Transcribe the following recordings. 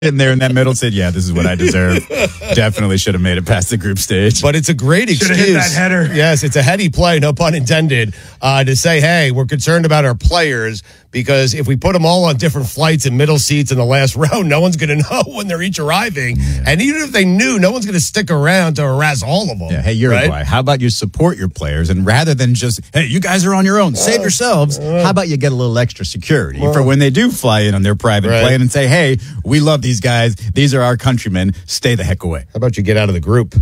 in there in that middle said, yeah, this is what I deserve. Definitely should have made it past the group stage. But it's a great excuse. Should have hit that header. Yes, it's a heady play, no pun intended, to say, hey, we're concerned about our players because if we put them all on different flights and middle seats in the last row, no one's going to know when they're each arriving. Yeah. And even if they knew, no one's going to stick around to harass all of them. Yeah, hey, Uruguay, right? How about you support your players? And rather than just, hey, you guys are on your own, save yourselves, how about you get a little extra security for when they do fly in on their private plane and say, hey, we love these guys. These are our countrymen. Stay the heck away. How about you get out of the group?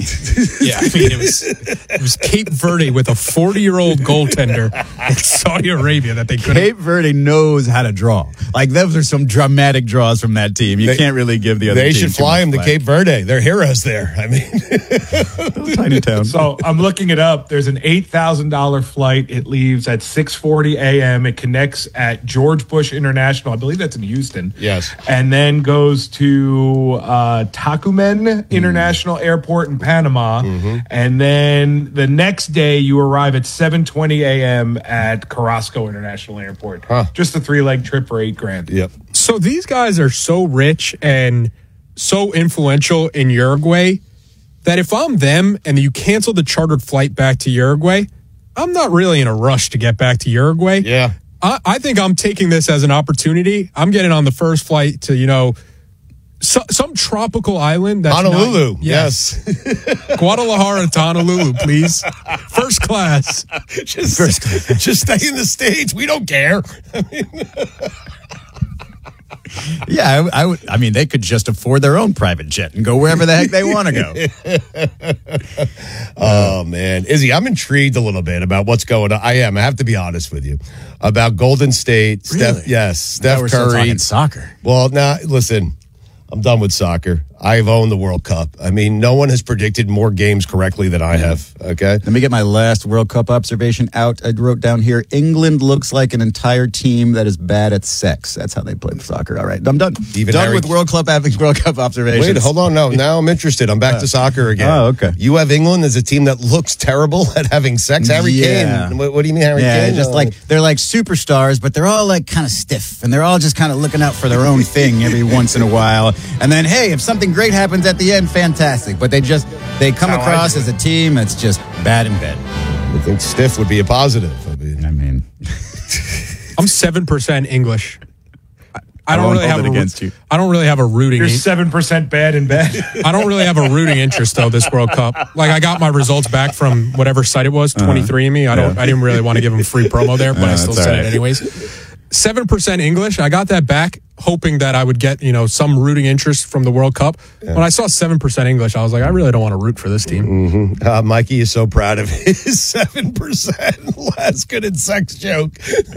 It was Cape Verde with a 40-year-old goaltender in Saudi Arabia that they couldn't. Cape Verde knows how to draw. Like, those are some dramatic draws from that team. You can't really give the other team. They should fly them to Cape Verde. They're heroes there. I mean, tiny town. So I'm looking it up. There's an $8,000 flight. It leaves at 6:40 a.m. It connects at George Bush International. I believe that's in Houston. Yes. And then goes to Tocumen International Airport in Panama. Mm-hmm. And then the next day you arrive at 7:20 a.m. at Carrasco International Airport. Just a 3-leg trip for $8,000. Yep. So these guys are so rich and so influential in Uruguay that if I'm them and you cancel the chartered flight back to Uruguay, I'm not really in a rush to get back to Uruguay. Yeah. I think I'm taking this as an opportunity. I'm getting on the first flight to, some tropical island. That's Honolulu. Yes. Guadalajara to Honolulu, please. First class. Just stay in the States. We don't care. Yeah, I mean, they could just afford their own private jet and go wherever the heck they want to go. Oh, man. Izzy, I'm intrigued a little bit about what's going on. I have to be honest with you. About Golden State. Really? Steph we're Curry. still talking soccer. Well, now, listen, I'm done with soccer. I've owned the World Cup. I mean, no one has predicted more games correctly than I have, okay? Let me get my last World Cup observation out. I wrote down here, England looks like an entire team that is bad at sex. That's how they play soccer. All right, I'm done. Done with World Cup observations. Wait, hold on. No, now I'm interested. I'm back to soccer again. Oh, okay. You have England as a team that looks terrible at having sex. Harry Kane. What do you mean, Harry Kane? Just like they're like superstars, but they're all like kind of stiff, and they're all just kind of looking out for their own thing every once in a while. And then, hey, if something great happens at the end, fantastic. But they come across as a team that's just bad in bed. I think stiff would be a positive. I mean, I'm 7% English. I don't really have against you. I don't really have a rooting. You're 7% bad in bed. I don't really have a rooting interest though this World Cup. Like, I got my results back from whatever site it was, 23andMe. I didn't really want to give them free promo there, but I still said it anyways. 7% English. I got that back, hoping that I would get some rooting interest from the World Cup. Yeah. When I saw 7% English, I was like, I really don't want to root for this team. Mm-hmm. Mikey is so proud of his 7% last good in sex joke.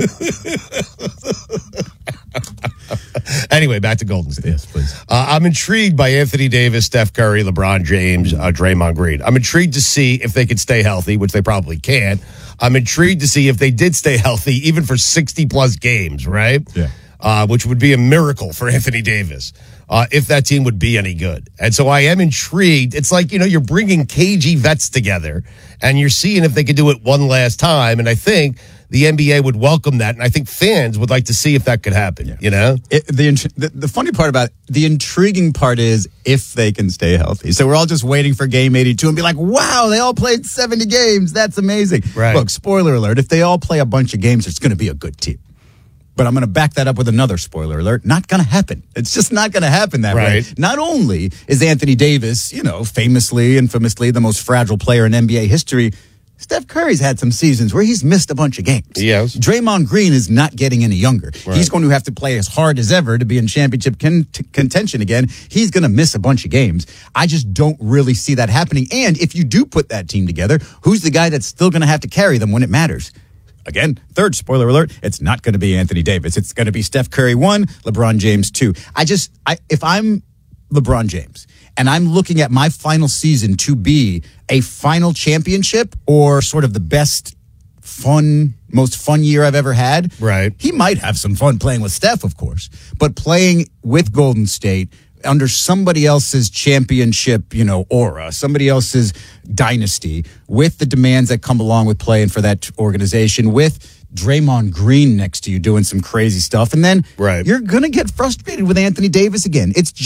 Anyway, back to Golden State. Yes, please. I'm intrigued by Anthony Davis, Steph Curry, LeBron James, Draymond Green. I'm intrigued to see if they could stay healthy, which they probably can't. I'm intrigued to see if they did stay healthy, even for 60-plus games, right? Yeah. Which would be a miracle for Anthony Davis, if that team would be any good. And so I am intrigued. It's like, you're bringing cagey vets together, and you're seeing if they could do it one last time. And I think the NBA would welcome that, and I think fans would like to see if that could happen, The funny part about it, the intriguing part is if they can stay healthy. So we're all just waiting for game 82 and be like, wow, they all played 70 games. That's amazing. Right. Look, spoiler alert, if they all play a bunch of games, it's going to be a good team. But I'm going to back that up with another spoiler alert. Not going to happen. It's just not going to happen that way. Not only is Anthony Davis, infamously the most fragile player in NBA history, Steph Curry's had some seasons where he's missed a bunch of games. Yes. Draymond Green is not getting any younger. Right. He's going to have to play as hard as ever to be in championship contention again. He's going to miss a bunch of games. I just don't really see that happening. And if you do put that team together, who's the guy that's still going to have to carry them when it matters? Again, third spoiler alert, it's not going to be Anthony Davis. It's going to be Steph Curry 1, LeBron James 2. If I'm LeBron James and I'm looking at my final season to be a final championship or sort of the most fun year I've ever had, right? He might have some fun playing with Steph, of course, but playing with Golden State under somebody else's championship, aura, somebody else's dynasty, with the demands that come along with playing for that organization, with Draymond Green next to you doing some crazy stuff. And then Right. you're going to get frustrated with Anthony Davis again. It's